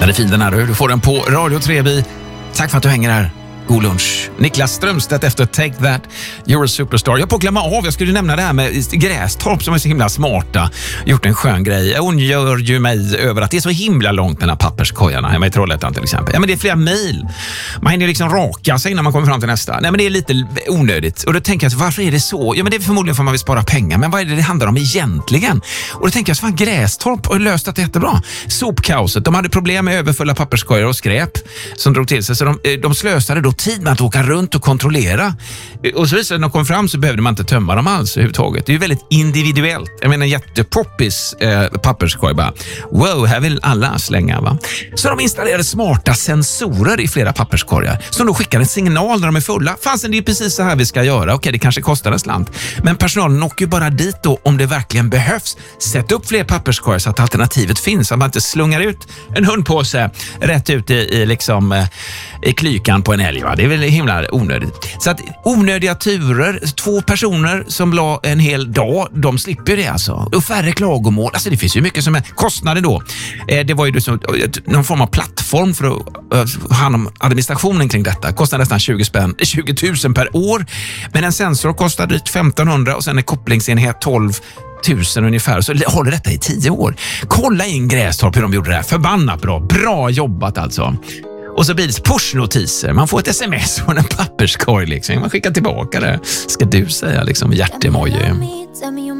Den är fin den här. Du får den på Radio Treby. Tack för att du hänger här. God lunch. Niklas Strömstedt efter Take That, You're a Superstar. Jag får glömma av, jag skulle nämna det här med Grästorp som är så himla smarta. Gjort en skön grej. Hon gör ju mig över att det är så himla långt den här papperskojarna hemma i Trollhättan till exempel. Ja, men det är flera mil. Man hinner liksom raka sig innan man kommer fram till nästa. Nej, men det är lite onödigt. Och då tänker jag, varför är det så? Ja, men det är förmodligen för att man vill spara pengar. Men vad är det handlar om egentligen? Och då tänker jag, fan, Grästorp har löst det jättebra. Sopkaoset, de hade problem med överfulla papperskojar och skräp som drog till sig. Så de slösade då tid med att åka runt och kontrollera. Och så visade när de kom fram så behövde man inte tömma dem alls överhuvudtaget. Det är ju väldigt individuellt. Jag menar jättepoppis papperskorg bara. Wow, här vill alla slänga, va? Så de installerade smarta sensorer i flera papperskorgar som då skickar en signal när de är fulla. Fansen, det är precis så här vi ska göra. Okej, det kanske kostar en slant. Men personalen åker ju bara dit då om det verkligen behövs. Sätt upp fler papperskorgar så att alternativet finns. Att man inte slungar ut en hundpåse rätt ut i klykan på en älg, va? Det är väl himla onödigt. Så att onödiga turer, 2 personer som la en hel dag, de slipper det alltså. Och färre klagomål. Alltså det finns ju mycket som är kostnader då. Det var ju någon form av plattform för att ha hand om administrationen kring detta. Kostar nästan 20 000 per år. Men en sensor kostar drygt 1500 och sen en kopplingsenhet 12 000 ungefär. Så håller detta i 10 år. Kolla in Grästorp hur de gjorde det här. Förbannat bra. Bra jobbat alltså. Och så blir det pushnotiser. Man får ett sms från en papperskorg liksom. Man skickar tillbaka det. Ska du säga liksom hjärtemoji.